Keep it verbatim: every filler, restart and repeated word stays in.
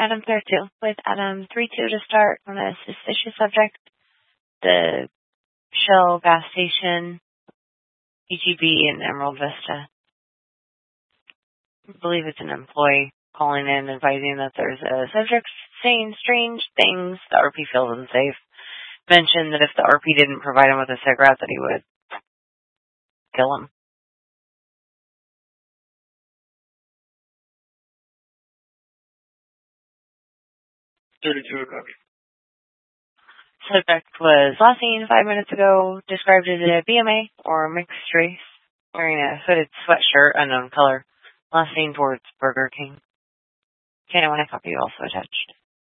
Adam thirty-two with Adam three two to start on a suspicious subject. The Shell gas station, E G B in Emerald Vista. I believe it's an employee calling in advising that there's a subject saying strange things. The R P feels unsafe. Mentioned that if the R P didn't provide him with a cigarette that he would kill him. thirty-two o'clock. Subject was last seen five minutes ago, described as a B M A or mixed race, wearing a hooded sweatshirt, unknown color. Last seen towards Burger King. K nine one, I copy, also attached.